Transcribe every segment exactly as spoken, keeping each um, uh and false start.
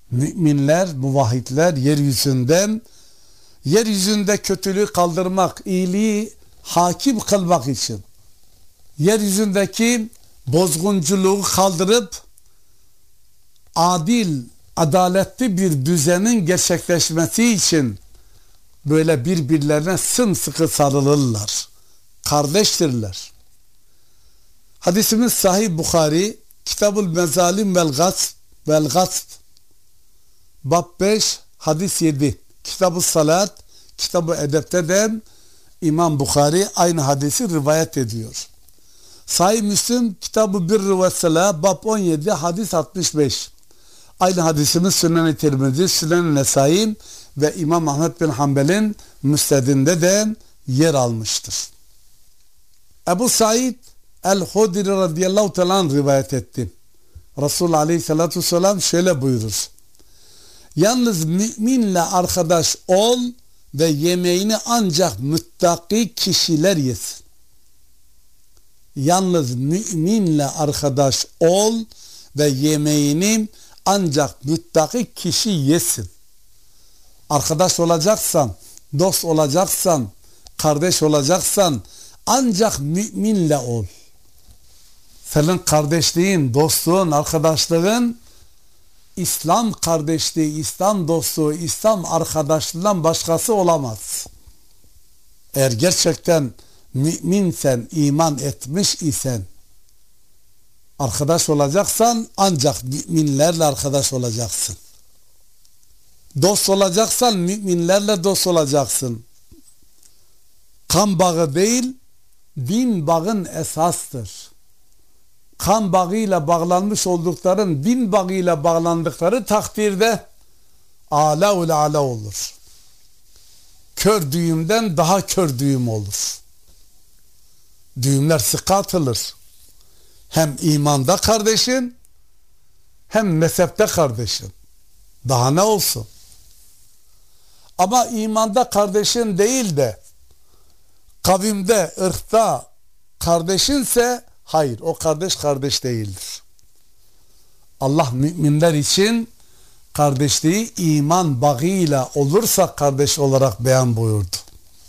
Müminler, muvahhidler yeryüzünden, yeryüzünde kötülüğü kaldırmak, iyiliği hakim kılmak için, yeryüzündeki bozgunculuğu kaldırıp adil, adaletli bir düzenin gerçekleşmesi için böyle birbirlerine sımsıkı sarılırlar. Kardeştirler. Hadisimiz Sahih Bukhari, Kitabul Mezalim vel Gasp vel Gasp, Bab beş, Hadis yedi. Kitab-ı Salat, Kitab-ı Edep'te de İmam Bukhari aynı hadisi rivayet ediyor. Sahih Müslim, Kitab-ı Birr ve Sala, Bab on yedi, Hadis altmış beş. Aynı hadisimiz Sünen-i Tirmizi, Sünen-i Nesai ve İmam Ahmed bin Hanbel'in Müsned'inde de yer almıştır. Ebu Said el-Hudri radıyallahu teala rivayet etti. Resulullah aleyhissalatu vesselam şöyle buyurur: yalnız müminle arkadaş ol ve yemeğini ancak müttaki kişiler yesin. Yalnız müminle arkadaş ol ve yemeğini ancak müttaki kişi yesin. Arkadaş olacaksan, dost olacaksan, kardeş olacaksan ancak müminle ol. Senin kardeşliğin, dostluğun, arkadaşlığın İslam kardeşliği, İslam dostluğu, İslam arkadaşlığından başkası olamaz. Eğer gerçekten müminsen, iman etmiş isen, arkadaş olacaksan ancak müminlerle arkadaş olacaksın. Dost olacaksan müminlerle dost olacaksın. Kan bağı değil, din bağın esastır. Kan bağıyla bağlanmış oldukların din bağıyla bağlandıkları takdirde âlâ-ul âlâ olur. Kör düğümden daha kör düğüm olur. Düğümler sıkı atılır. Hem imanda kardeşin hem mezhepte kardeşin. Daha ne olsun? Ama imanda kardeşin değil de kavimde, ırkta kardeşinse hayır, o kardeş kardeş değildir. Allah müminler için kardeşliği iman bağıyla olursa kardeş olarak beyan buyurdu.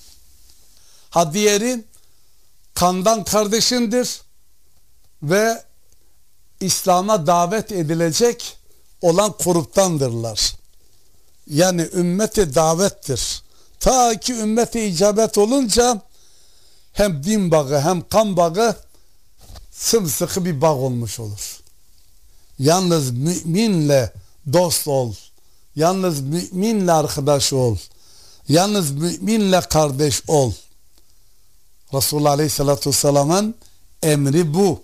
Ha diğeri kandan kardeşindir ve İslam'a davet edilecek olan gruptandırlar. Yani ümmeti davettir. Ta ki ümmeti icabet olunca hem din bağı hem kan bağı sımsıkı bir bağ olmuş olur. Yalnız müminle dost ol. Yalnız müminle arkadaş ol. Yalnız müminle kardeş ol. Resulullah Aleyhisselatü Vesselam'ın emri bu.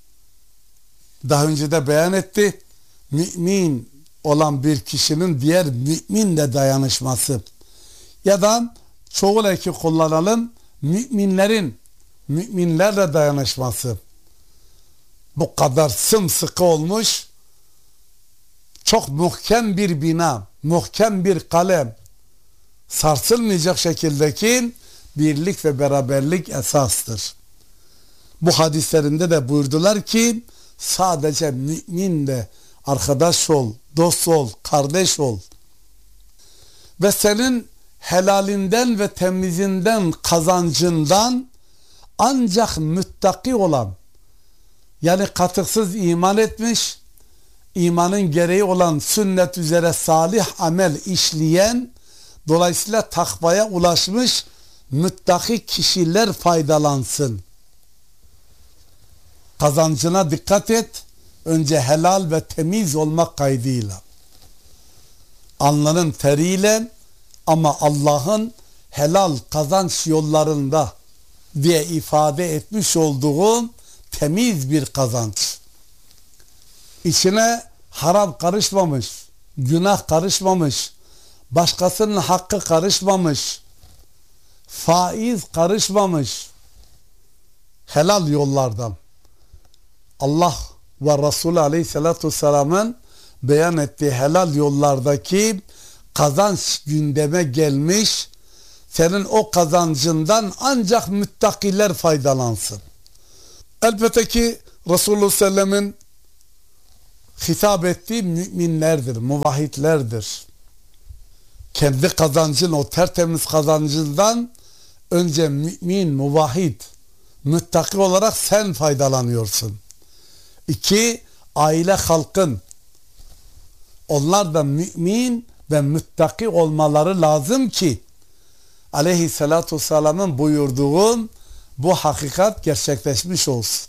Daha önce de beyan etti. Mümin olan bir kişinin diğer müminle dayanışması. Ya da çoğul eki kullanalım. Müminlerin müminlerle dayanışması. Bu kadar sımsıkı olmuş, çok muhkem bir bina, muhkem bir kalem, sarsılmayacak şekildeki birlik ve beraberlik esastır. Bu hadislerinde de buyurdular ki sadece müminle arkadaş ol, dost ol, kardeş ol. Ve senin helalinden ve temizinden, kazancından ancak müttaki olan, yani katıksız iman etmiş, imanın gereği olan sünnet üzere salih amel işleyen, dolayısıyla takvaya ulaşmış müttaki kişiler faydalansın. Kazancına dikkat et, önce helal ve temiz olmak kaydıyla. Alnının teriyle ama Allah'ın helal kazanç yollarında diye ifade etmiş olduğu temiz bir kazanç. İçine haram karışmamış, günah karışmamış, başkasının hakkı karışmamış, faiz karışmamış, helal yollardan. Allah ve Resulü Aleyhisselatü Vesselam'ın beyan ettiği helal yollardaki kazanç gündeme gelmiş, senin o kazancından ancak müttakiler faydalansın. Elbette ki Resulullah Sellem'in hitap ettiği müminlerdir, muvahhidlerdir. Kendi kazancın, o tertemiz kazancından önce mümin, muvahhid, müttaki olarak sen faydalanıyorsun. İki, aile halkın. Onlar da mümin ve müttaki olmaları lazım ki aleyhissalatu vesselamın buyurduğu bu hakikat gerçekleşmiş olsun.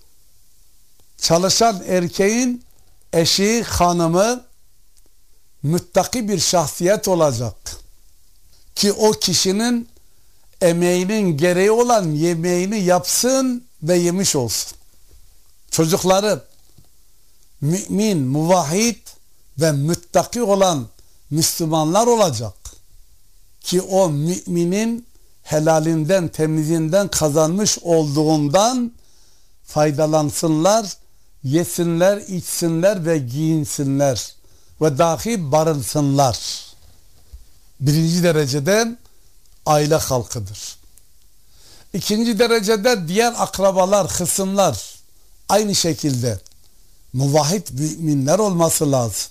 Çalışan erkeğin eşi, hanımı müttaki bir şahsiyet olacak. Ki o kişinin emeğinin gereği olan yemeğini yapsın ve yemiş olsun. Çocukları mümin, muvahhid ve müttaki olan Müslümanlar olacak. Ki o müminin helalinden, temizinden kazanmış olduğundan faydalansınlar, yesinler, içsinler ve giyinsinler ve dahi barınsınlar. Birinci derecede aile halkıdır. İkinci derecede diğer akrabalar, hısımlar aynı şekilde muvahhid müminler olması lazım.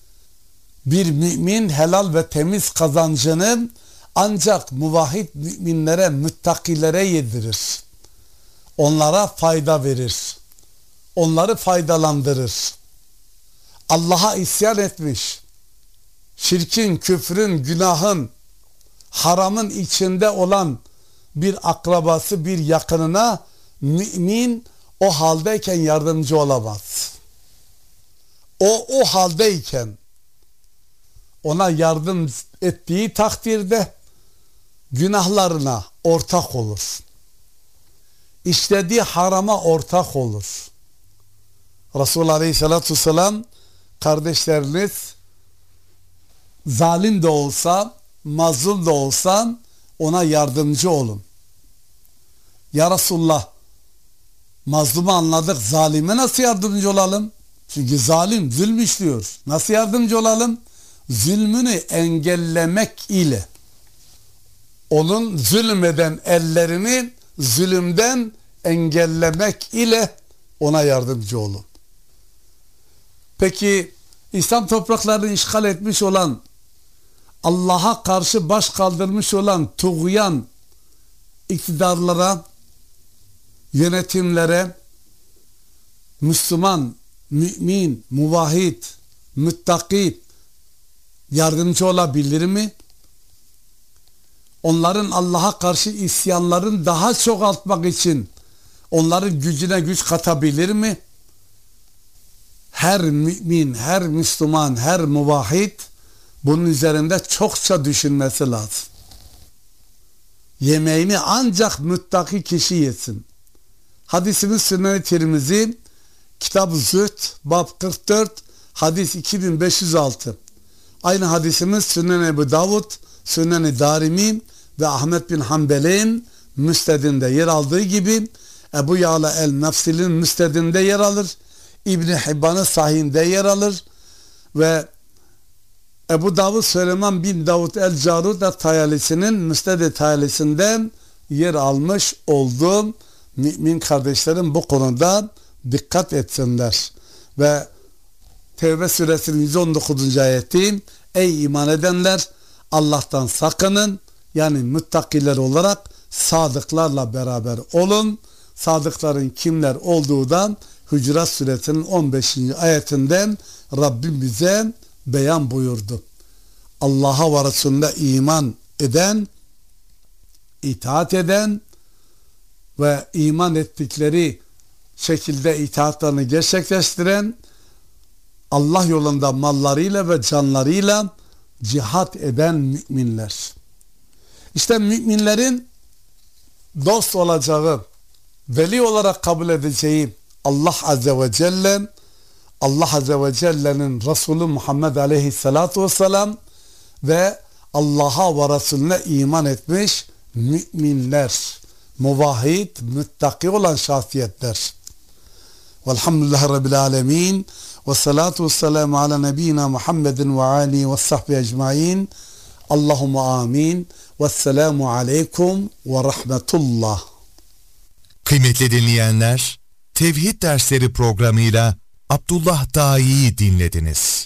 Bir mümin helal ve temiz kazancını ancak muvahhid müminlere, müttakilere yedirir. Onlara fayda verir. Onları faydalandırır. Allah'a isyan etmiş, şirkin, küfrün, günahın, haramın içinde olan bir akrabası, bir yakınına mümin o haldeyken yardımcı olamaz. O o haldeyken ona yardım ettiği takdirde günahlarına ortak olur. İşlediği harama ortak olur. Resulullah Aleyhisselatü Vesselam kardeşleriniz zalim de olsa, mazlum da olsa ona yardımcı olun. Ya Resulullah, mazlumu anladık, zalime nasıl yardımcı olalım? Çünkü zalim zulm işliyor. Nasıl yardımcı olalım? Zulmünü engellemek ile, onun zulmeden ellerini zulümden engellemek ile ona yardımcı olun. Peki İslam topraklarını işgal etmiş olan, Allah'a karşı baş kaldırmış olan tuğyan iktidarlara, yönetimlere Müslüman, mümin, muvahhid, müttaki yardımcı olabilir mi? Onların Allah'a karşı isyanlarını daha çoğaltmak için onların gücüne güç katabilir mi? Her mümin, her Müslüman, her muvahhid bunun üzerinde çokça düşünmesi lazım. Yemeğini ancak müttaki kişi yesin. Hadisimiz Sünnet-i Tirmizi, Kitab-ı Zühd, Bab kırk dört, hadis iki bin beş yüz altı. Aynı hadisimiz Sünnen-i Ebu Davud, Sünnen-i Darimi ve Ahmet bin Hanbel'in müstedinde yer aldığı gibi Ebu Ya'la el-Nafsil'in müstedinde yer alır. İbn-i Hibban'ın sahihinde yer alır ve Ebu Davud Süleyman bin Davud el-Carud Tayalisi'nin Müsned-i Tayalisi'nden yer almış olduğum mümin kardeşlerim bu konuda dikkat etsinler. Ve Tevbe suresinin yüz on dokuzuncu ayeti, ey iman edenler, Allah'tan sakının, yani müttakiler olarak sadıklarla beraber olun. Sadıkların kimler olduğu da Hucurat suresinin on beşinci ayetinden Rabbim bize beyan buyurdu. Allah'a ve Resulüne iman eden, itaat eden ve iman ettikleri şekilde itaatlarını gerçekleştiren, Allah yolunda mallarıyla ve canlarıyla cihat eden müminler. İşte müminlerin dost olacağı, veli olarak kabul edeceği Allah Azze ve Celle, Allah Azze ve Celle'nin Resulü Muhammed Aleyhisselatü Vesselam ve Allah'a ve Resulüne iman etmiş müminler, muvahhid, müttaki olan şahsiyetler. Velhamdülillahi Rabbil Alemin ve salatu ve selamu ala nebiyyina Muhammedin ve alihi ve sahbihi ecmain. Allahümme amin. Vesselamu aleyküm ve rahmetullah. Kıymetli dinleyenler, Tevhid Dersleri programıyla Abdullah Dai'yi dinlediniz.